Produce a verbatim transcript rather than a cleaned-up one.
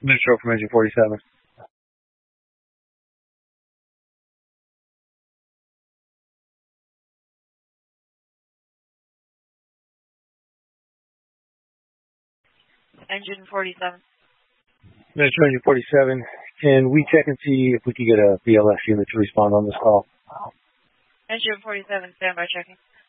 Neutral from engine forty-seven. Engine forty-seven. Neutral engine forty-seven. Can we check and see if we can get a B L S unit to respond on this call? Engine forty-seven, standby checking.